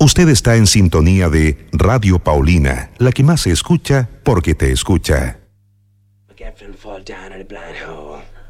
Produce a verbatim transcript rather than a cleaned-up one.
Usted está en sintonía de Radio Paulina, la que más se escucha porque te escucha. Get from fall down in a blind hole.